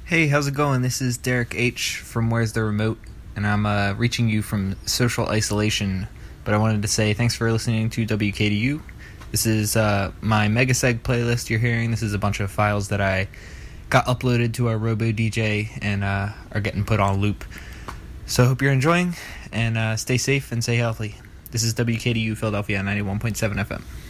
Hey, how's it going? This is Derek H. from Where's the Remote, and I'm reaching you from social isolation. But I wanted to say thanks for listening to WKDU. This is my Megaseg playlist you're hearing. This is a bunch of files that I got uploaded to our Robo DJ and are getting put on loop. So I hope you're enjoying, and stay safe and stay healthy. This is WKDU Philadelphia 91.7 FM.